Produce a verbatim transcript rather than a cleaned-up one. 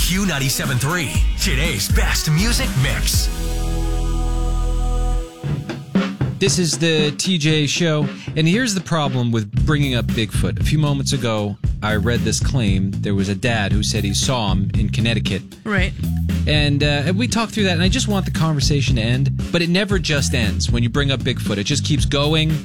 Q ninety-seven point three, today's best music mix. This is the T J Show, and here's the problem with bringing up Bigfoot. A few moments ago, I read this claim. There was a dad who said he saw him in Connecticut. Right. And, uh, and we talked through that, and I just want the conversation to end, but it never just ends when you bring up Bigfoot. It just keeps going